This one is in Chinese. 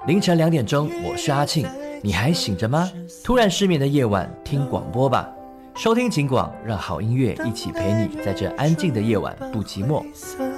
凌晨2点钟，我是阿庆，你还醒着吗？突然失眠的夜晚，听广播吧。收听警广，让好音乐一起陪你在这安静的夜晚不寂寞。